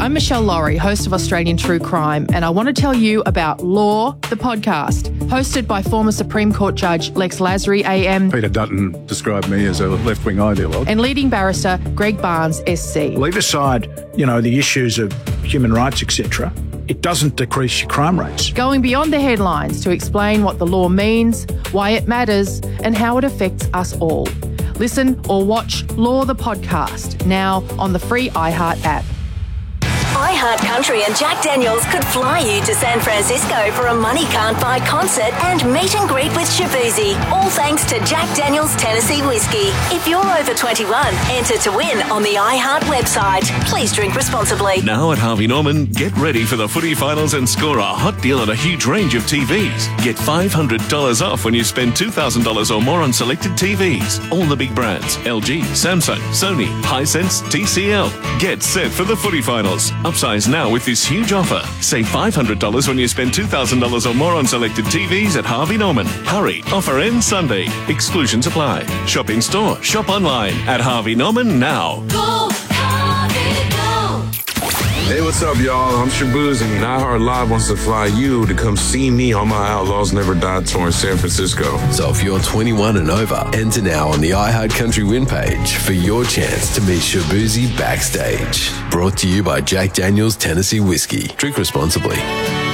I'm Michelle Laurie, host of Australian True Crime, and I want to tell you about Law, the podcast, hosted by former Supreme Court Judge Lex Lasry AM. Peter Dutton described me as a left-wing ideologue. And leading barrister Greg Barnes SC. Leave aside, the issues of human rights, etc. It doesn't decrease your crime rates. Going beyond the headlines to explain what the law means, why it matters, and how it affects us all. Listen or watch Law the Podcast, now on the free iHeart app. iHeart Country and Jack Daniels could fly you to San Francisco for a money can't buy concert and meet and greet with Shaboozey. All thanks to Jack Daniels Tennessee Whiskey. If you're over 21, enter to win on the iHeart website. Please drink responsibly. Now at Harvey Norman, get ready for the footy finals and score a hot deal on a huge range of TVs. Get $500 off when you spend $2,000 or more on selected TVs. All the big brands: LG, Samsung, Sony, Hisense, TCL. Get set for the footy finals. Upsize now with this huge offer. Save $500 when you spend $2,000 or more on selected TVs at Harvey Norman. Hurry, offer ends Sunday. Exclusions apply. Shop in store, shop online at Harvey Norman now. Go, Harvey, go! Hey, what's up, y'all? I'm Shaboozey, and iHeart Live wants to fly you to come see me on my Outlaws Never Die tour in San Francisco. So if you're 21 and over, enter now on the iHeart Country win page for your chance to meet Shaboozey backstage. Brought to you by Jack Daniels Tennessee Whiskey. Drink responsibly.